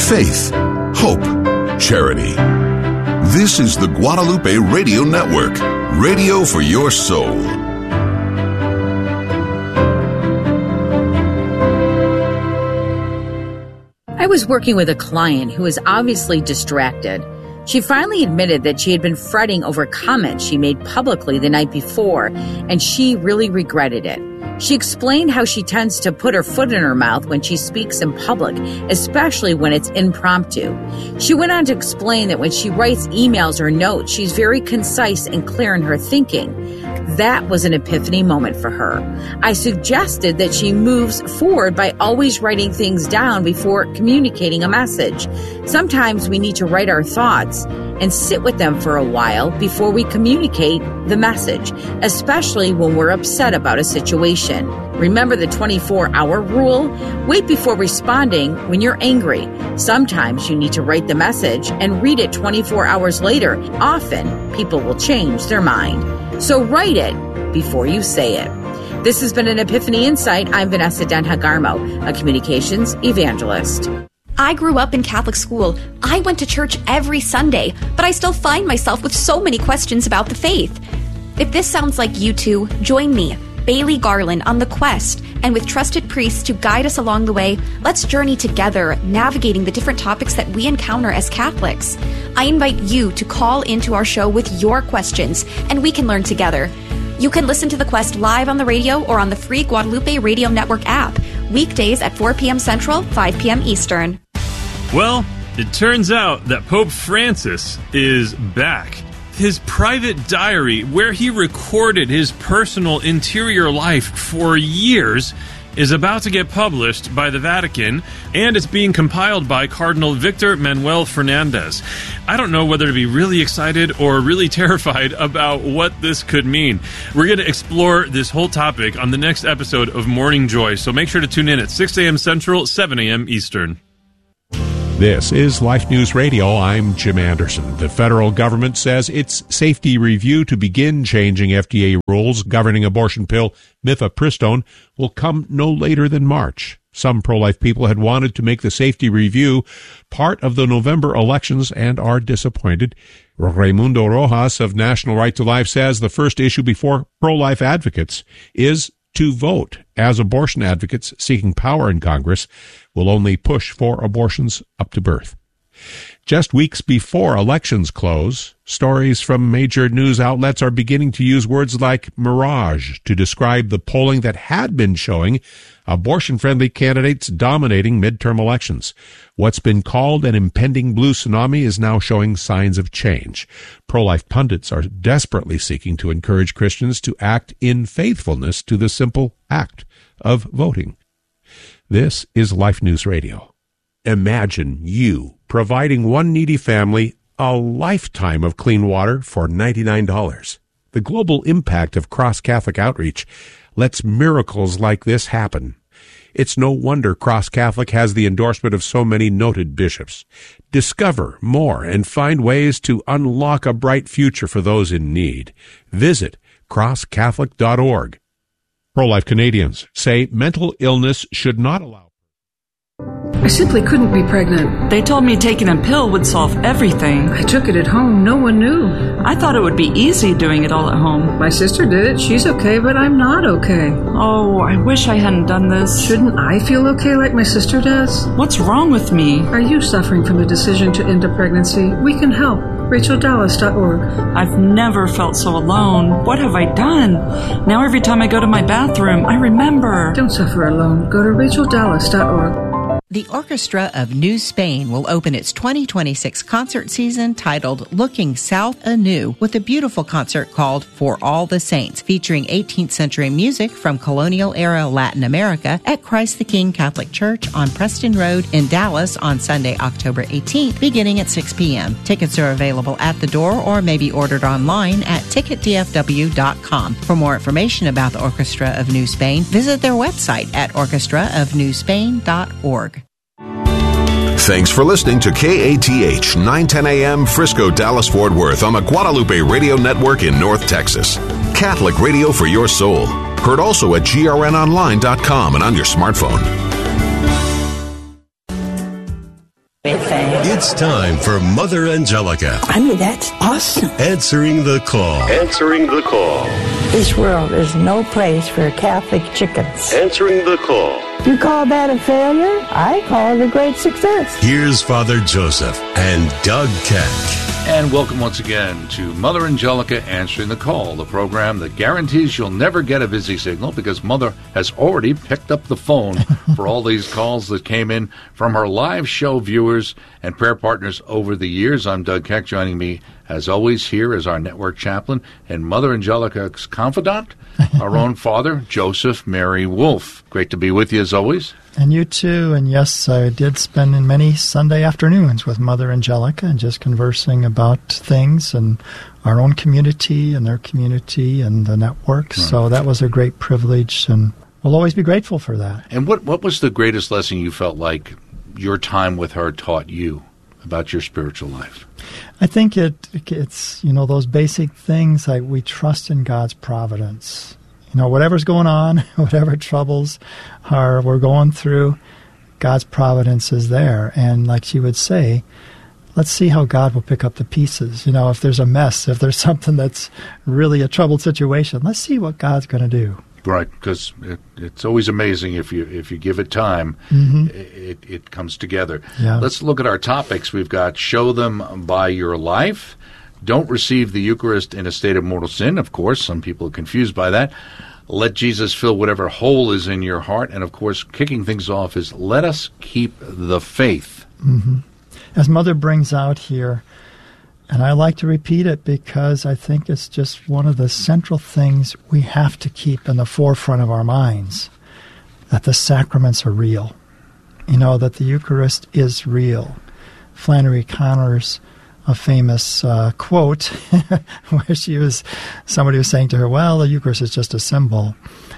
faith, hope, charity. This is the Guadalupe Radio Network, radio for your soul. I was working with a client who was obviously distracted. She finally admitted that she had been fretting over comments she made publicly the night before, and she really regretted it. She explained how she tends to put her foot in her mouth when she speaks in public, especially when it's impromptu. She went on to explain that when she writes emails or notes, she's very concise and clear in her thinking. That was an epiphany moment for her. I suggested that she moves forward by always writing things down before communicating a message. Sometimes we need to write our thoughts and sit with them for a while before we communicate the message, especially when we're upset about a situation. Remember the 24-hour rule? Wait before responding when you're angry. Sometimes you need to write the message and read it 24 hours later. Often, people will change their mind. So write it before you say it. This has been an Epiphany Insight. I'm Vanessa Denha-Garmo, a communications evangelist. I grew up in Catholic school. I went to church every Sunday, but I still find myself with so many questions about the faith. If this sounds like you two, join me, Bailey Garland, on the quest, and with trusted priests to guide us along the way, let's journey together, navigating the different topics that we encounter as Catholics. I invite you to call into our show with your questions, and we can learn together. You can listen to The Quest live on the radio or on the free Guadalupe Radio Network app, weekdays at 4 p.m. Central, 5 p.m. Eastern. Well, it turns out that Pope Francis is back. His private diary, where he recorded his personal interior life for years, is about to get published by the Vatican, and it's being compiled by Cardinal Victor Manuel Fernandez. I don't know whether to be really excited or really terrified about what this could mean. We're going to explore this whole topic on the next episode of Morning Joy, so make sure to tune in at 6 a.m. Central, 7 a.m. Eastern. This is Life News Radio. I'm Jim Anderson. The federal government says its safety review to begin changing FDA rules governing abortion pill mifepristone will come no later than March. Some pro-life people had wanted to make the safety review part of the November elections and are disappointed. Raimundo Rojas of National Right to Life says the first issue before pro-life advocates is to vote, as abortion advocates seeking power in Congress will only push for abortions up to birth. Just weeks before elections close, stories from major news outlets are beginning to use words like mirage to describe the polling that had been showing abortion-friendly candidates dominating midterm elections. What's been called an impending blue tsunami is now showing signs of change. Pro-life pundits are desperately seeking to encourage Christians to act in faithfulness to the simple act of voting. This is Life News Radio. Imagine you providing one needy family a lifetime of clean water for $99. The global impact of Cross Catholic Outreach lets miracles like this happen. It's no wonder Cross Catholic has the endorsement of so many noted bishops. Discover more and find ways to unlock a bright future for those in need. Visit crosscatholic.org. Pro-life Canadians say mental illness should not allow. I simply couldn't be pregnant. They told me taking a pill would solve everything. I took it at home. No one knew. I thought it would be easy doing it all at home. My sister did it. She's okay, but I'm not okay. Oh, I wish I hadn't done this. Shouldn't I feel okay like my sister does? What's wrong with me? Are you suffering from the decision to end a pregnancy? We can help. RachelDallas.org. I've never felt so alone. What have I done? Now every time I go to my bathroom, I remember. Don't suffer alone. Go to RachelDallas.org. The Orchestra of New Spain will open its 2026 concert season titled Looking South Anew with a beautiful concert called For All the Saints, featuring 18th century music from colonial-era Latin America at Christ the King Catholic Church on Preston Road in Dallas on Sunday, October 18th, beginning at 6 p.m. Tickets are available at the door or may be ordered online at ticketdfw.com. For more information about the Orchestra of New Spain, visit their website at orchestraofnewspain.org. Thanks for listening to KATH 910 AM Frisco, Dallas, Fort Worth on the Guadalupe Radio Network in North Texas. Catholic radio for your soul. Heard also at grnonline.com and on your smartphone. everything. It's time for Mother Angelica. I mean, that's awesome. Answering the call. Answering the call. This world is no place for Catholic chickens. Answering the call. You call that a failure? I call it a great success. Here's Father Joseph and Doug Keck. And welcome once again to Mother Angelica Answering the Call, the program that guarantees you'll never get a busy signal because Mother has already picked up the phone for all these calls that came in from her live show viewers and prayer partners over the years. I'm Doug Keck. Joining me, as always, here is our network chaplain and Mother Angelica's confidant, our own Father Joseph Mary Wolf. Great to be with you, as always. And you too. And yes, I did spend many Sunday afternoons with Mother Angelica and just conversing about things and our own community and their community and the network. Right. So that was a great privilege, and we'll always be grateful for that. And what was the greatest lesson you felt like your time with her taught you about your spiritual life? I think it's those basic things like we trust in God's providence. Whatever's going on, whatever troubles we're going through, God's providence is there. And like she would say, let's see how God will pick up the pieces. If there's a mess, if there's something that's really a troubled situation, let's see what God's going to do. Right, because it's always amazing if you give it time, it comes together. Yeah. Let's look at our topics. We've got show them by your life. Don't receive the Eucharist in a state of mortal sin. Of course, some people are confused by that. Let Jesus fill whatever hole is in your heart. And, of course, kicking things off is let us keep the faith. Mm-hmm. As Mother brings out here, and I like to repeat it because I think it's just one of the central things we have to keep in the forefront of our minds, that the sacraments are real. That the Eucharist is real. Flannery Connor's a famous quote where somebody was saying to her, well, the Eucharist is just a symbol.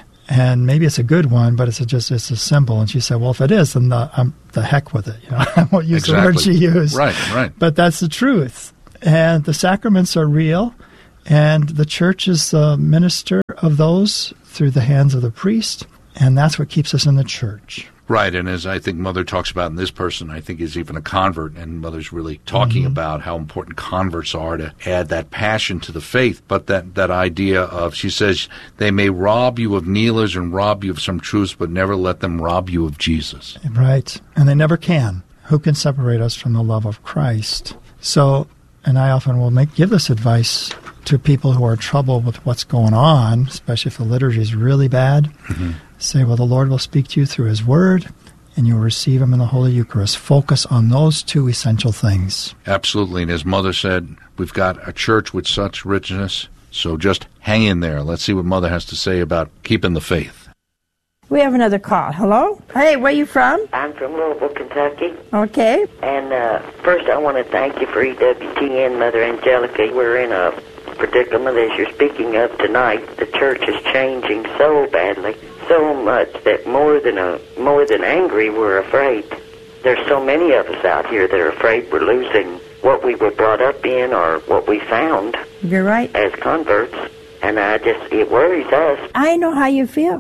And maybe it's a good one, but it's a symbol. And she said, well, if it is, then the heck with it. I won't use the word she used. Right. But that's the truth. And the sacraments are real, and the Church is the minister of those through the hands of the priest, and that's what keeps us in the Church. Right, and as I think Mother talks about in this person, I think is even a convert, and Mother's really talking about how important converts are to add that passion to the faith, but that idea of, she says, they may rob you of kneelers and rob you of some truths, but never let them rob you of Jesus. Right, and they never can. Who can separate us from the love of Christ? So, and I often will give this advice to people who are in trouble with what's going on, especially if the liturgy is really bad. Say, well, the Lord will speak to you through His Word, and you'll receive Him in the Holy Eucharist. Focus on those two essential things. Absolutely, and as Mother said, we've got a church with such richness, so just hang in there. Let's see what Mother has to say about keeping the faith. We have another call. Hello? Hey, where you from? I'm from Louisville, Kentucky. Okay. And first I want to thank you for EWTN, Mother Angelica. We're in a predicament, as you're speaking of tonight. The church is changing so badly, so much that more than angry, we're afraid. There's so many of us out here that are afraid we're losing what we were brought up in or what we found. You're right. As converts. And it worries us. I know how you feel.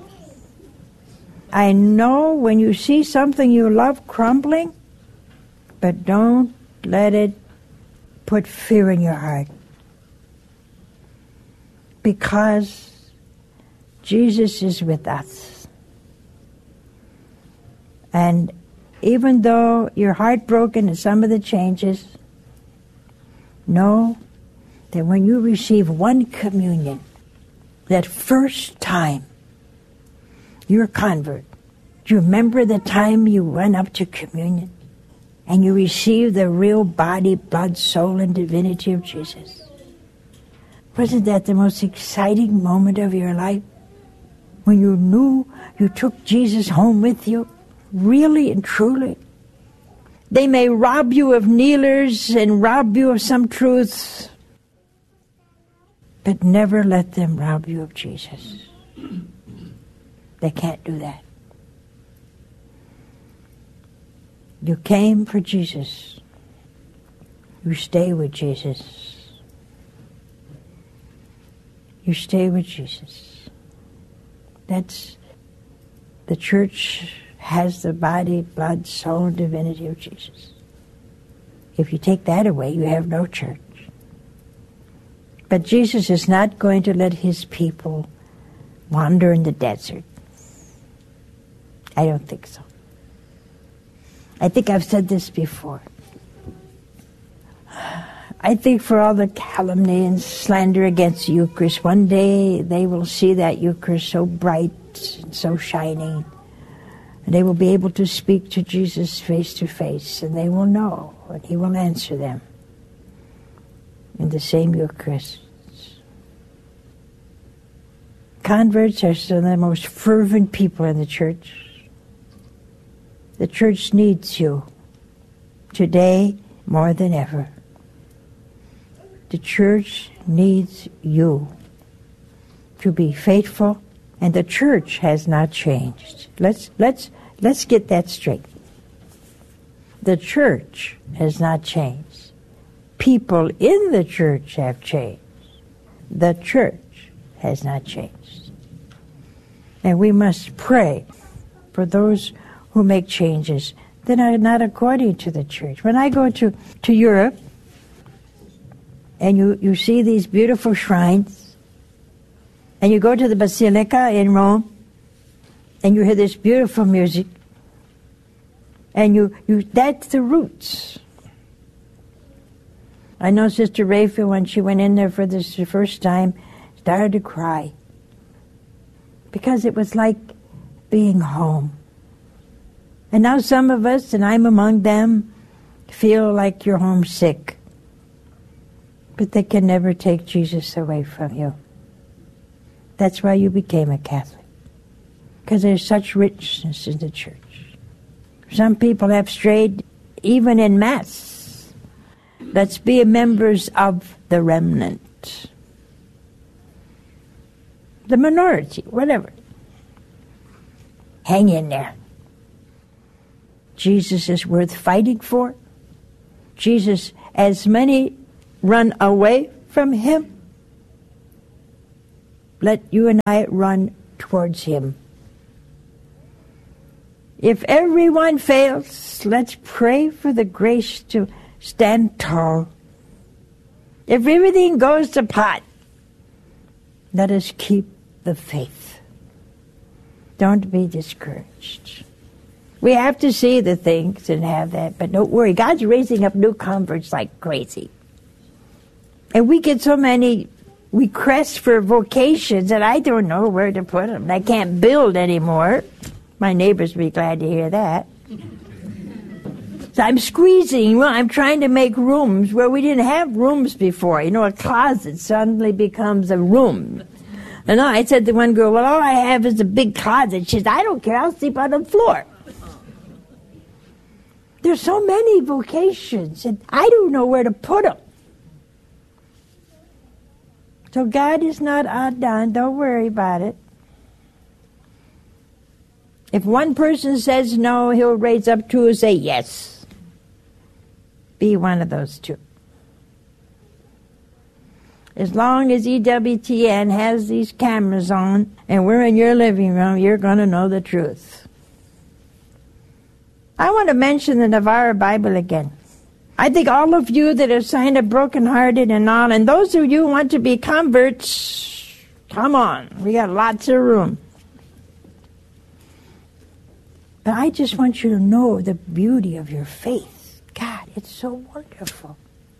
I know when you see something you love crumbling, but don't let it put fear in your heart. Because Jesus is with us. And even though you're heartbroken at some of the changes, know that when you receive one communion, that first time, you're a convert. Do you remember the time you went up to communion and you received the real body, blood, soul, and divinity of Jesus? Wasn't that the most exciting moment of your life? When you knew you took Jesus home with you, really and truly? They may rob you of kneelers and rob you of some truths, but never let them rob you of Jesus. They can't do that. You came for Jesus. You stay with Jesus. You stay with Jesus. That's the church has the body, blood, soul, and divinity of Jesus. If you take that away, you have no church. But Jesus is not going to let his people wander in the desert. I don't think so. I think I've said this before. I think for all the calumny and slander against the Eucharist, one day they will see that Eucharist so bright and so shining, and they will be able to speak to Jesus face to face, and they will know, and he will answer them in the same Eucharist. Converts are some of the most fervent people in the church. The church needs you today more than ever. The church needs you to be faithful, and the church has not changed. Let's get that straight. The church has not changed. People in the church have changed. The church has not changed. And we must pray for those who make changes that are not according to the church. When I go to Europe, and you see these beautiful shrines, and you go to the Basilica in Rome, and you hear this beautiful music, and that's the roots. I know Sister Raphael, when she went in there for this the first time, started to cry, because it was like being home. And now some of us, and I'm among them, feel like you're homesick. But they can never take Jesus away from you. That's why you became a Catholic. Because there's such richness in the church. Some people have strayed even in Mass. Let's be members of the remnant. The minority, whatever. Hang in there. Jesus is worth fighting for. Jesus, as many run away from him, let you and I run towards him. If everyone fails, let's pray for the grace to stand tall. If everything goes to pot, let us keep the faith. Don't be discouraged. We have to see the things and have that, but don't worry. God's raising up new converts like crazy. And we get so many requests for vocations that I don't know where to put them. I can't build anymore. My neighbors will be glad to hear that. So I'm squeezing. Well, I'm trying to make rooms where we didn't have rooms before. You know, a closet suddenly becomes a room. And I said to one girl, well, all I have is a big closet. She said, I don't care. I'll sleep on the floor. There's so many vocations, and I don't know where to put them. So God is not outdone. Don't worry about it. If one person says no, he'll raise up two who say yes. Be one of those two. As long as EWTN has these cameras on and we're in your living room, you're going to know the truth. I want to mention the Navarra Bible again. I think all of you that are kind of brokenhearted and all, and those of you who want to be converts, come on. We got lots of room. But I just want you to know the beauty of your faith. God, it's so wonderful.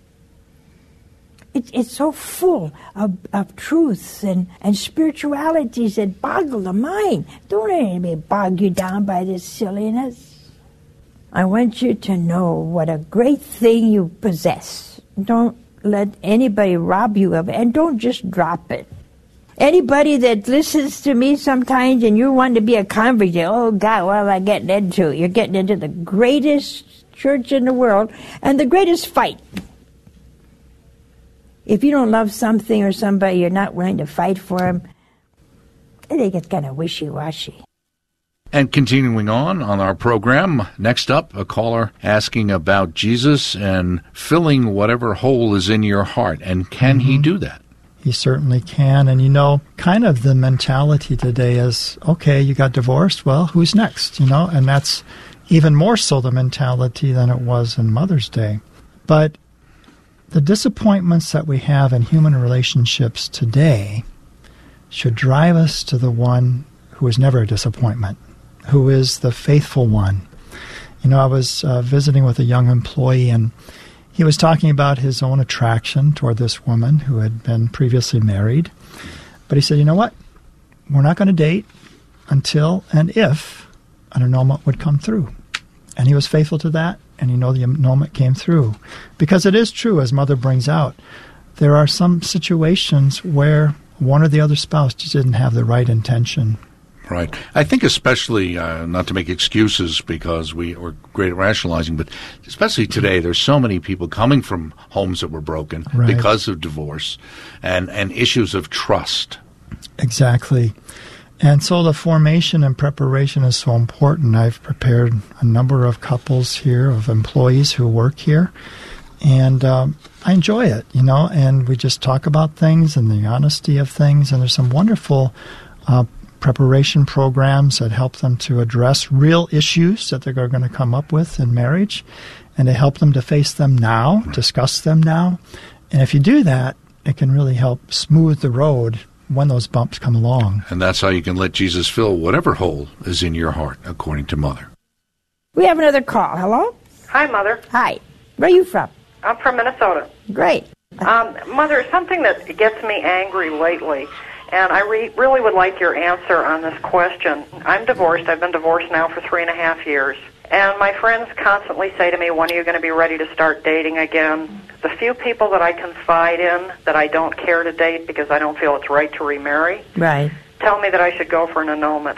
It's so full of truths and spiritualities that boggle the mind. Don't let anybody bog you down by this silliness. I want you to know what a great thing you possess. Don't let anybody rob you of it, and don't just drop it. Anybody that listens to me sometimes and you want to be a convert, you say, oh God, what am I getting into? You're getting into the greatest church in the world and the greatest fight. If you don't love something or somebody, you're not willing to fight for them, I think it's kind of wishy-washy. And continuing on our program, next up, a caller asking about Jesus and filling whatever hole is in your heart. And can he do that? He certainly can. And, you know, kind of the mentality today is, okay, you got divorced, well, who's next? You know, and that's even more so the mentality than it was in Mother's Day. But the disappointments that we have in human relationships today should drive us to the one who is never a disappointment, who is the faithful one. You know, I was visiting with a young employee, and he was talking about his own attraction toward this woman who had been previously married. But he said, you know what? We're not going to date until and if an annulment would come through. And he was faithful to that, and you know the annulment came through. Because it is true, as Mother brings out, there are some situations where one or the other spouse just didn't have the right intention. Right. I think especially, not to make excuses because we're great at rationalizing, but especially today, there's so many people coming from homes that were broken because of divorce and issues of trust. Exactly. And so the formation and preparation is so important. I've prepared a number of couples here, of employees who work here, and I enjoy it, you know, and we just talk about things and the honesty of things, and there's some wonderful preparation programs that help them to address real issues that they're going to come up with in marriage, and to help them to face them now, discuss them now. And if you do that, it can really help smooth the road when those bumps come along. And that's how you can let Jesus fill whatever hole is in your heart, according to Mother. We have another call. Hello? Hi, Mother. Hi. Where are you from? I'm from Minnesota. Great. Mother, something that gets me angry lately, and I really would like your answer on this question. I'm divorced. I've been divorced now for 3.5 years. And my friends constantly say to me, when are you going to be ready to start dating again? The few people that I confide in that I don't care to date because I don't feel it's right to remarry tell me that I should go for an annulment.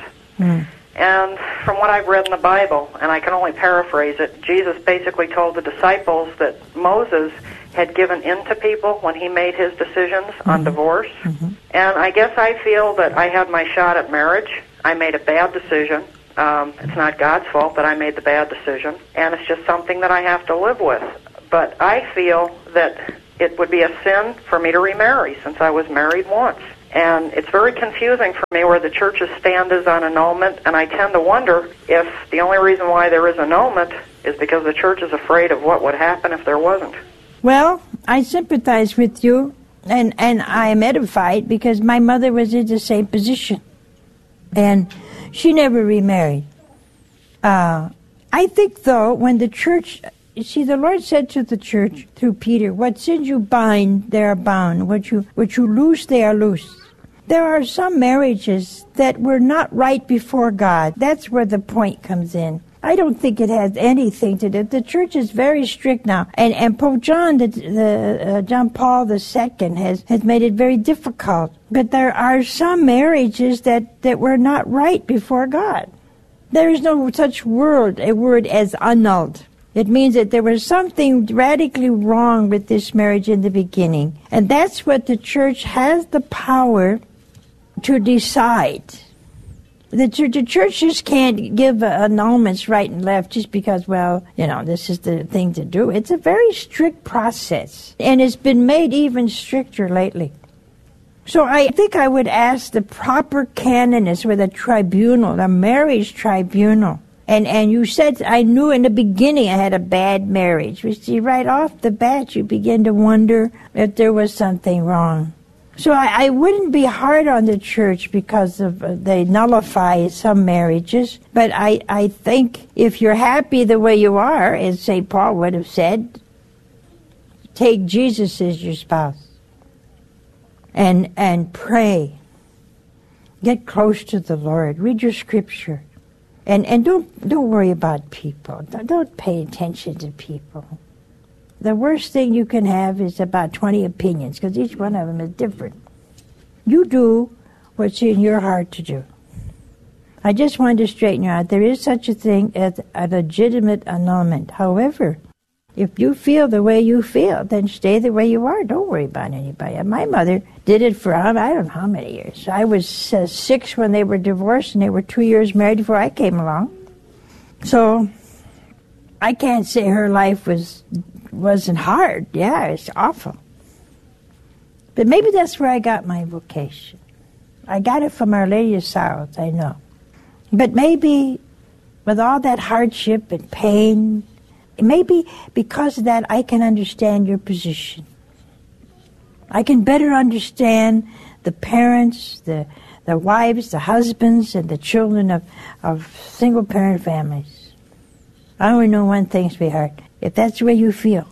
And from what I've read in the Bible, and I can only paraphrase it, Jesus basically told the disciples that Moses had given in to people when he made his decisions on divorce. And I guess I feel that I had my shot at marriage. I made a bad decision. It's not God's fault that I made the bad decision, and it's just something that I have to live with. But I feel that it would be a sin for me to remarry since I was married once. And it's very confusing for me where the church's stand is on annulment, and I tend to wonder if the only reason why there is annulment is because the church is afraid of what would happen if there wasn't. Well, I sympathize with you, and I am edified because my mother was in the same position. And she never remarried. I think, though, when the church... You see, the Lord said to the church through Peter, what sins you bind, they are bound. What you loose, they are loose. There are some marriages that were not right before God. That's where the point comes in. I don't think it has anything to do. The church is very strict now. And Pope John, John Paul II has made it very difficult. But there are some marriages that were not right before God. There is no such word as annulled. It means that there was something radically wrong with this marriage in the beginning. And that's what the church has the power to decide. The church just can't give annulments right and left just because, well, you know, this is the thing to do. It's a very strict process, and it's been made even stricter lately. So I think I would ask the proper canonists with a tribunal, a marriage tribunal. And you said, I knew in the beginning I had a bad marriage. You see, right off the bat, you begin to wonder if there was something wrong. So I wouldn't be hard on the church because of they nullify some marriages. But I think if you're happy the way you are, as St. Paul would have said, take Jesus as your spouse. And pray. Get close to the Lord. Read your scripture. And don't worry about people. Don't pay attention to people. The worst thing you can have is about 20 opinions, because each one of them is different. You do what's in your heart to do. I just wanted to straighten you out. There is such a thing as a legitimate annulment. However, if you feel the way you feel, then stay the way you are. Don't worry about anybody. My mother did it for I don't know how many years. I was 6 when they were divorced, and they were 2 years married before I came along. So I can't say her life wasn't hard. Yeah, it's awful. But maybe that's where I got my vocation. I got it from Our Lady of Sorrows, I know. But maybe with all that hardship and pain, maybe because of that, I can understand your position. I can better understand the parents, the wives, the husbands, and the children of single-parent families. I only know one thing, sweetheart. If that's the way you feel,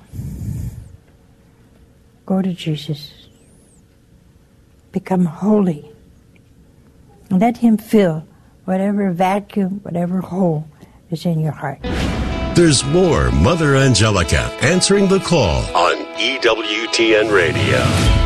go to Jesus. Become holy. And let Him fill whatever vacuum, whatever hole is in your heart. There's more Mother Angelica answering the call on EWTN Radio.